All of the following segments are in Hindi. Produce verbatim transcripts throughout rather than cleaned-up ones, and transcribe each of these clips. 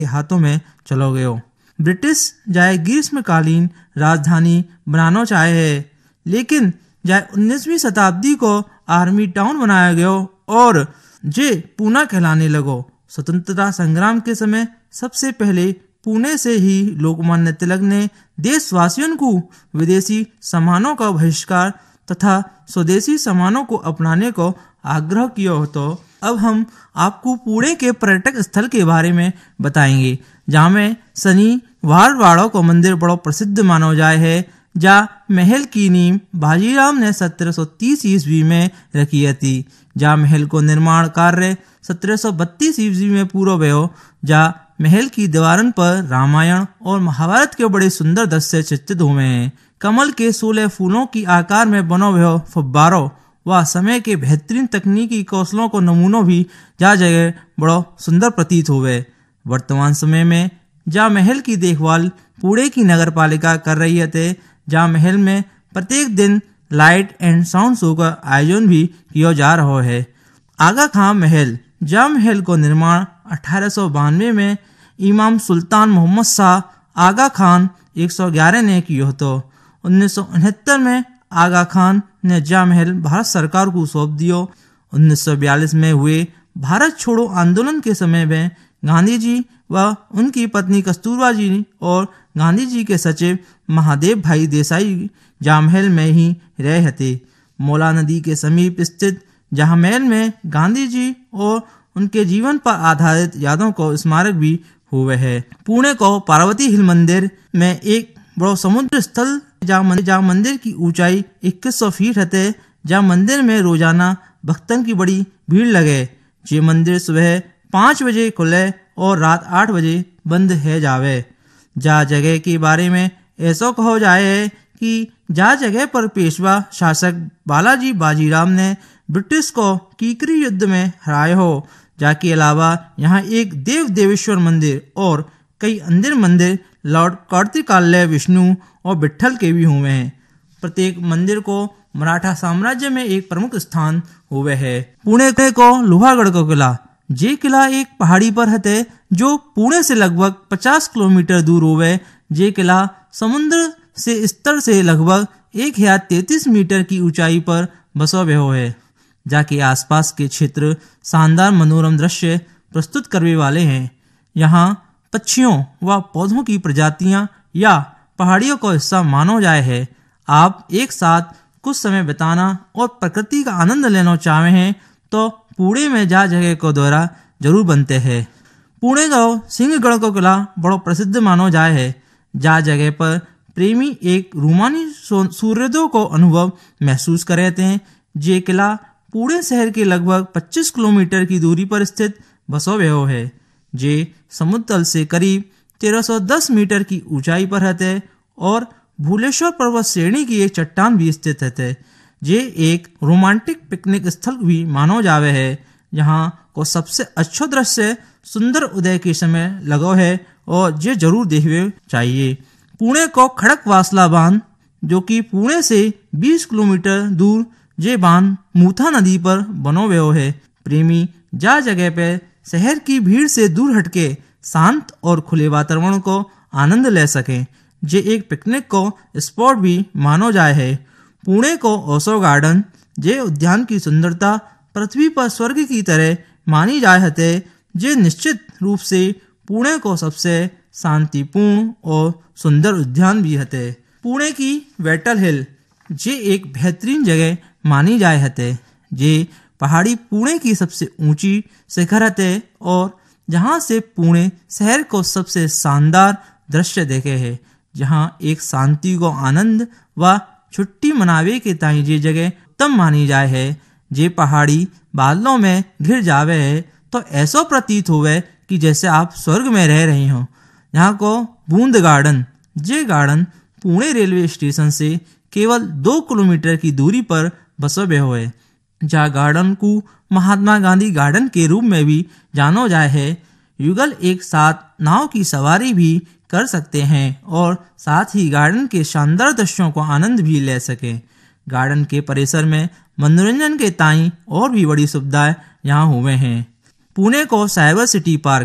के हाथों में चलो गयो। ब्रिटिश जाए ग्रीष्मकालीन राजधानी बनाना चाहे है, लेकिन जाए उन्नीसवीं शताब्दी को आर्मी टाउन बनाया गयो और जे पूना कहलाने लगो। स्वतंत्रता संग्राम के समय सबसे पहले पुणे से ही लोकमान्य तिलक ने देशवासियों को विदेशी सामानों का बहिष्कार तथा स्वदेशी सामानों को अपनाने को आग्रह किया हो। तो अब हम आपको पुणे के पर्यटक स्थल के बारे में बताएंगे, जहाँ में शनि वारवाड़ों को मंदिर बड़ो प्रसिद्ध मानो जाए है। जा महल की नींव बाजीराव ने सत्रह सौ तीस ईस्वी में रखी थी। जा महल को निर्माण कार्य सत्रह सौ बत्तीस ईस्वी में पूरा भयो। जा महल की दीवारन पर रामायण और महाभारत के बड़े सुंदर दृश्य चित्रित हुए हैं। कमल के सोलह फूलों की आकार में बनो भयो फब्बारों व समय के बेहतरीन तकनीकी कौशलों को नमूनों भी जा जगह बड़ो सुंदर प्रतीत हुए। वर्तमान समय में जा महल की देखभाल पुणे की नगर पालिका कर रही है। जा महल में प्रत्येक दिन लाइट एंड साउंड शो का आयोजन भी किया जा रहा है। आगा खां महल जा महल को निर्माण अठारह सौ बानवे में इमाम सुल्तान मोहम्मद शाह आगा खान एक सौ ग्यारह ने किया। तो उन्नीस सौ उनहत्तर में आगा खान ने जा महल भारत सरकार को सौंप दियो। उन्नीस सौ बयालीस में हुए भारत छोड़ो आंदोलन के समय में गांधी जी व उनकी पत्नी कस्तूरबा जी और गांधी जी के सचिव महादेव भाई देसाई जा महल में ही रहे थे। मोला नदी के समीप स्थित जा महल में गांधी जी और उनके जीवन पर आधारित यादों को स्मारक भी हुए है। पुणे को पार्वती हिल मंदिर में एक बड़ो समुद्र स्थल जा मंदिर, जा मंदिर की ऊंचाई इक्कीस सौ फीट है। जा मंदिर में रोजाना भक्तों की बड़ी भीड़ लगे। ये मंदिर सुबह पाँच बजे खुले और रात आठ बजे बंद है जावे। जा जगह के बारे में ऐसा कहो जाए है कि जा जगह पर पेशवा शासक बालाजी बाजीराव ने ब्रिटिश को कीकरी युद्ध में हराया हो। जाके अलावा यहाँ एक देव देवेश्वर मंदिर और कई अन्य मंदिर लॉर्ड कार्तिकालय विष्णु और विट्ठल के भी हुए हैं। प्रत्येक मंदिर को मराठा साम्राज्य में एक प्रमुख स्थान हुए है। पुणे को लोहागढ़ का किला जे किला एक पहाड़ी पर है जो पुणे से लगभग पचास किलोमीटर दूर हुए। जे किला समुद्र से स्तर से लगभग एक हजार तैतीस मीटर की ऊंचाई पर बसा हुआ है। जाके आसपास के क्षेत्र शानदार मनोरम दृश्य प्रस्तुत करने वाले हैं। यहाँ पक्षियों व पौधों की प्रजातियां या पहाड़ियों को हिस्सा मानो जाए है। आप एक साथ कुछ समय बिताना और प्रकृति का आनंद लेना चाहे हैं तो पुणे में जा जगह को दौरा जरूर बनते हैं। पुणे का सिंहगढ़ का किला बड़ा प्रसिद्ध मानो जाए है। जा जगह पर प्रेमी एक रोमानी सूर्योदय को अनुभव महसूस कर रहे हैं। ये किला पुणे शहर के लगभग पच्चीस किलोमीटर की दूरी पर स्थित बसा हुआ है। जे समुद्र तल से करीब तेरह सौ दस मीटर की ऊंचाई पर है और भूलेश्वर पर्वत श्रेणी की एक चट्टान भी स्थित है। जे एक रोमांटिक पिकनिक स्थल भी मानो जावे है। यहाँ को सबसे अच्छा दृश्य सुंदर उदय के समय लगो है और ये जरूर देखने चाहिए। पुणे को खड़कवासला बांध जो कि पुणे से बीस किलोमीटर दूर ये बांध मूथा नदी पर बनो हुआ है। प्रेमी जा जगह पे शहर की भीड़ से दूर हटके शांत और खुले वातावरण को आनंद ले सकें। जे एक पिकनिक को स्पॉट भी मानो जाए है। पुणे को ओशो गार्डन जे उद्यान की सुंदरता पृथ्वी पर स्वर्ग की तरह मानी जाए हते। जे निश्चित रूप से पुणे को सबसे शांतिपूर्ण और सुंदर उद्यान भी हते। पुणे की वेटल हिल जे एक बेहतरीन जगह मानी जाए हते। जे पहाड़ी पुणे की सबसे ऊंची शिखर हते और जहां से पुणे शहर को सबसे शानदार दृश्य देखे है। जहां एक शांति को आनंद व छुट्टी मनावे के ताई ये जगह उत्तम मानी जाए है। जे पहाड़ी बादलों में घिर जावे है तो ऐसा प्रतीत होवे कि जैसे आप स्वर्ग में रह रहे हो। यहाँ को बूंद गार्डन जे गार्डन पुणे रेलवे स्टेशन से केवल दो किलोमीटर की दूरी पर बसा हुआ है। जहाँ गार्डन को महात्मा गांधी गार्डन के रूप में भी जानो जाए है। युगल एक साथ नाव की सवारी भी कर सकते हैं और साथ ही गार्डन के शानदार दृश्यों को आनंद भी ले सकें। गार्डन के परिसर में मनोरंजन के ताई और भी बड़ी सुविधाएं यहाँ हुए हैं। पुणे को साइबर सिटी पार्क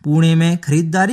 पुणे में खरीदारी